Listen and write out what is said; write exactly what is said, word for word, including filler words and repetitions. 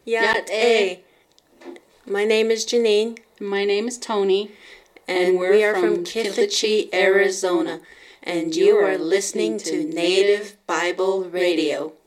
Yat A. My name is Janine. My name is Tony. And, and we are from Kithachee, Arizona. And you are listening to Native Bible Radio.